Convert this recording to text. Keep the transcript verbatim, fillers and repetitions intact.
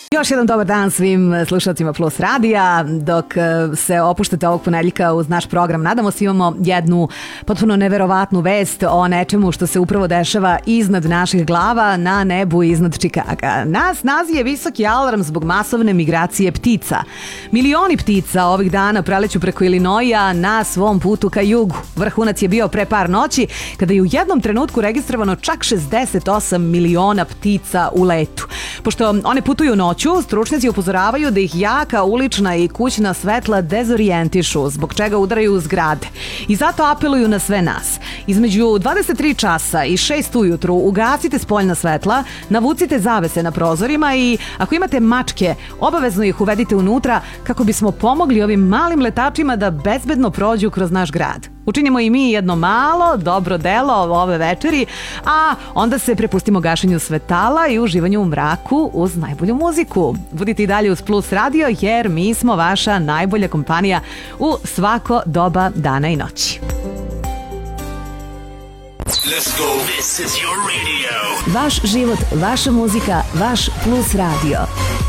Još jedan dobar dan svim slušalcima Plus radija. Dok se opuštate ovog ponedjeljka uz naš program, nadamo se imamo jednu potpuno neverovatnu vest o nečemu što se upravo dešava iznad naših glava na nebu iznad Čikaga. Na snazi je visoki alarm zbog masovne migracije ptica. Milioni ptica ovih dana preleću preko Ilinoija na svom putu ka jugu. Vrhunac je bio pre par noći kada je u jednom trenutku registrovano čak šezdeset osam miliona ptica u letu. Pošto one putuju noću, stručnjaci upozoravaju da ih jaka ulična i kućna svetla dezorijentišu, zbog čega udaraju u zgrade. I zato apeluju na sve nas. Između dvadeset tri časa i šest ujutru ugasite spoljna svetla, navucite zavese na prozorima i ako imate mačke, obavezno ih uvedite unutra kako bismo pomogli ovim malim letačima da bezbedno prođu kroz naš grad. Učinimo i mi jedno malo dobro delo ove večeri, a onda se prepustimo gašenju svetala i uživanju u mraku uz najbolju muziku. Budite i dalje uz Plus radio jer mi smo vaša najbolja kompanija u svako doba dana i noći. Let's go. This is your radio. Vaš život, vaša muzika, vaš Plus radio.